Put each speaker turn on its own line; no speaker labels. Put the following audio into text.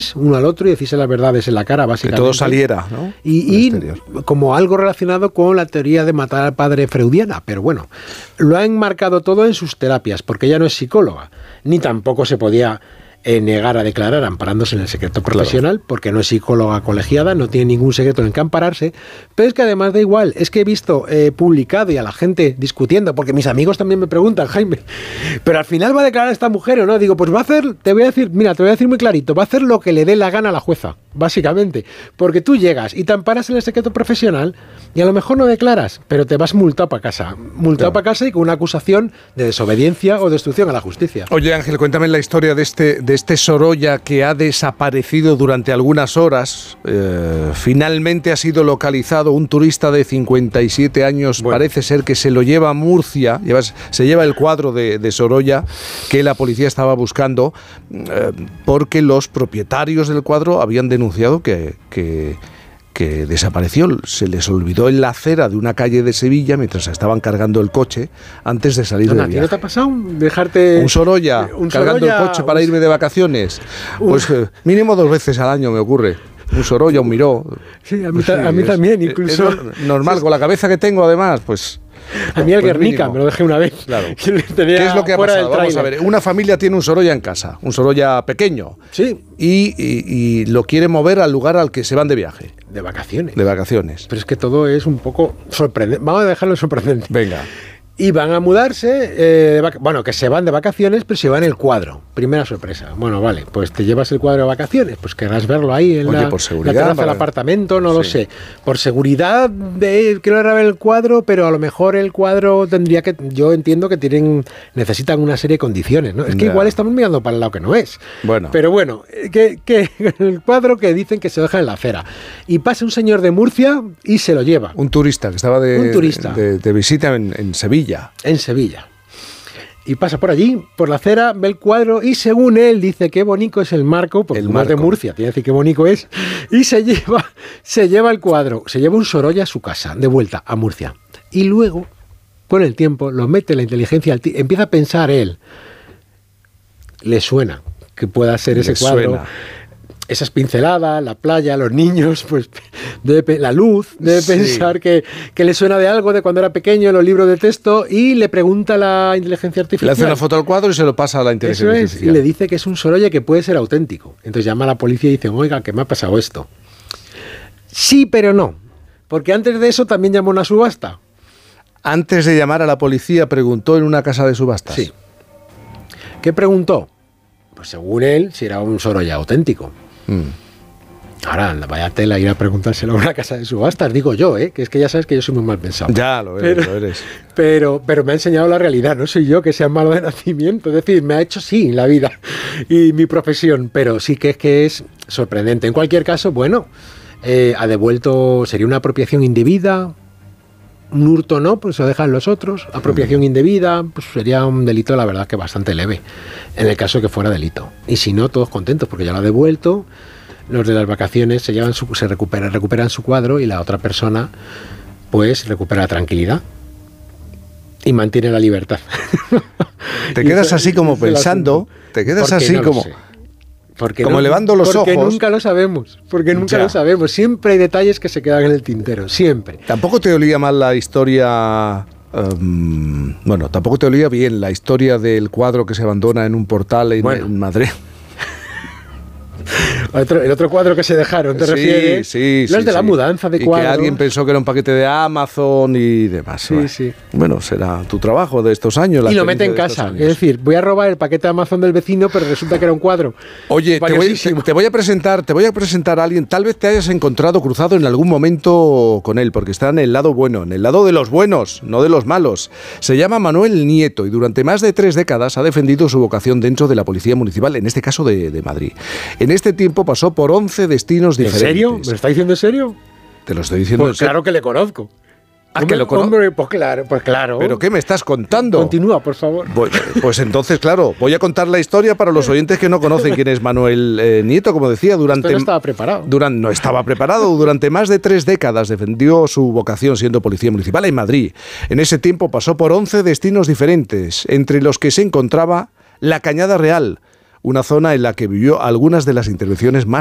uno al otro y decirse las verdades en la cara, básicamente.
Que todo saliera, ¿no?
Y como algo relacionado con la teoría de matar al padre freudiana, pero bueno, lo ha enmarcado todo en sus terapias, porque ella no es psicóloga, ni tampoco se podía negar a declarar amparándose en el secreto profesional, porque no es psicóloga colegiada, no tiene ningún secreto en el que ampararse, pero es que además da igual, es que he visto publicado y a la gente discutiendo, porque mis amigos también me preguntan, Jaime, pero al final va a declarar esta mujer o no, digo, pues va a hacer, te voy a decir muy clarito, va a hacer lo que le dé la gana a la jueza, básicamente, porque tú llegas y te amparas en el secreto profesional y a lo mejor no declaras, pero te vas multado para casa y con una acusación de desobediencia o destrucción a la justicia.
Oye, Ángel, cuéntame la historia de este Sorolla que ha desaparecido durante algunas horas. Finalmente ha sido localizado un turista de 57 años, parece ser que se lo lleva a Murcia, se lleva el cuadro de Sorolla que la policía estaba buscando, porque los propietarios del cuadro habían denunciado que desapareció, se les olvidó en la acera de una calle de Sevilla mientras estaban cargando el coche antes de salir de viaje.
¿No te ha pasado dejarte
un Sorolla cargando el coche para irme de vacaciones? Pues mínimo 2 veces al año me ocurre. Un Sorolla, un Miró.
Sí, a mí también, incluso.
Es normal, con la cabeza que tengo además, pues...
A mí el Guernica me lo dejé una vez.
Claro. ¿Qué es lo que ha pasado? Vamos a ver. Una familia tiene un Sorolla en casa, un Sorolla pequeño.
Sí.
Y lo quiere mover al lugar al que se van de viaje.
De vacaciones.
De vacaciones.
Pero es que todo es un poco sorprendente. Vamos a dejarlo sorprendente.
Venga.
Y van a mudarse, que se van de vacaciones, pero se van el cuadro. Primera sorpresa. Bueno, vale, pues te llevas el cuadro de vacaciones, pues querrás verlo ahí en
por seguridad,
la terraza del apartamento, no lo sé. Por seguridad, quiero ver el cuadro, pero a lo mejor el cuadro tendría que... Yo entiendo que necesitan una serie de condiciones, ¿no? Es que igual estamos mirando para el lado que no es.
Bueno.
Pero bueno, que el cuadro que dicen que se deja en la acera. Y pasa un señor de Murcia y se lo lleva.
Un turista que estaba de visita en Sevilla.
En Sevilla. Y pasa por allí, por la acera, ve el cuadro y según él dice qué bonito es el marco, porque el de Murcia, tiene que decir qué bonito es, y se lleva el cuadro, se lleva un Sorolla a su casa, de vuelta a Murcia. Y luego, con el tiempo, lo mete en la inteligencia, empieza a pensar él, le suena que pueda ser ese cuadro. Esas pinceladas, la playa, los niños, pues la luz, debe pensar que le suena de algo de cuando era pequeño en los libros de texto y le pregunta a la inteligencia artificial.
Le hace una foto al cuadro y se lo pasa a la inteligencia artificial.
Y le dice que es un Sorolla que puede ser auténtico. Entonces llama a la policía y dice, oiga, que me ha pasado esto. Sí, pero no. Porque antes de eso también llamó a una subasta.
Antes de llamar a la policía preguntó en una casa de subastas.
Sí. ¿Qué preguntó? Pues según él, si era un Sorolla auténtico. Ahora, vaya tela ir a preguntárselo a una casa de subastas, digo yo, que es que ya sabes que yo soy muy mal pensado.
Ya, lo eres.
Pero me ha enseñado la realidad, no soy yo que sea malo de nacimiento, es decir, me ha hecho sí la vida y mi profesión, pero sí que es sorprendente. En cualquier caso, bueno, ha devuelto, sería una apropiación indebida, un hurto no, pues se lo dejan los otros, apropiación indebida, pues sería un delito, la verdad, que bastante leve, en el caso de que fuera delito. Y si no, todos contentos, porque ya lo ha devuelto, los de las vacaciones recuperan su cuadro y la otra persona, pues, recupera la tranquilidad y mantiene la libertad.
Te quedas así como pensando, como elevando los ojos.
Porque nunca lo sabemos, Siempre hay detalles que se quedan en el tintero, siempre.
Tampoco te olía mal la historia... tampoco te olía bien la historia del cuadro que se abandona en un portal en Madrid.
El otro cuadro que se dejaron, ¿te refieres?
Sí.
Los de la mudanza de cuadros.
Y que alguien pensó que era un paquete de Amazon y demás.
Sí.
Bueno, será tu trabajo de estos años.
Y lo mete en casa. Es decir, voy a robar el paquete de Amazon del vecino, pero resulta que era un cuadro.
Oye, te voy a presentar a alguien. Tal vez te hayas encontrado cruzado en algún momento con él, porque está en el lado bueno, en el lado de los buenos, no de los malos. Se llama Manuel Nieto y durante más de 3 décadas ha defendido su vocación dentro de la Policía Municipal, en este caso de Madrid. En este tiempo pasó por 11 destinos diferentes.
¿En serio? ¿Me lo está diciendo en serio?
Te lo estoy diciendo
en serio. Claro que le conozco.
¿Que lo conozco?
Hombre, pues claro.
¿Pero qué me estás contando?
Continúa, por favor.
Pues entonces, claro, voy a contar la historia para los oyentes que no conocen quién es Manuel Nieto. Como decía,
Esto no estaba preparado.
No estaba preparado. Durante más de 3 décadas defendió su vocación siendo policía municipal en Madrid. En ese tiempo pasó por 11 destinos diferentes, entre los que se encontraba La Cañada Real, una zona en la que vivió algunas de las intervenciones más